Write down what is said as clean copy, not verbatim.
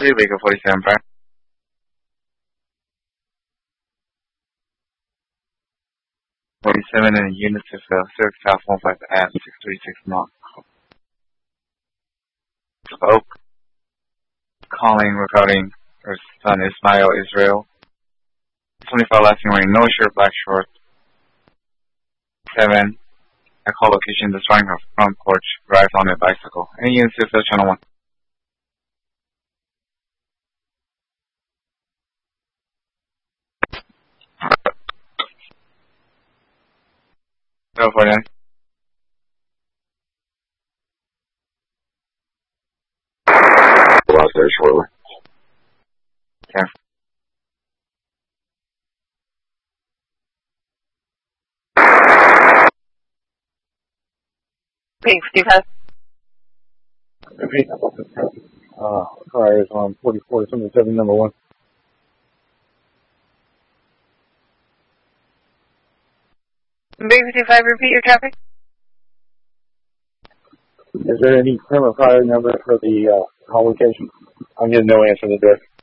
Baker 47 Prime. And units of Sirius Alpha 15 at 636 knots. Oak. Calling regarding her son Ismail Israel. 25 lasting rain, no shirt, black shorts. 7. I call location destroying her front porch, drives on a bicycle. Any units to channel 1. Go for it. Out there shortly. Okay. Thanks, Steve Hess. Repeat. Car is on 44 77 number 1. Big 55, repeat your traffic. Is there any permit fire number for the call location? I'm getting no answer to this.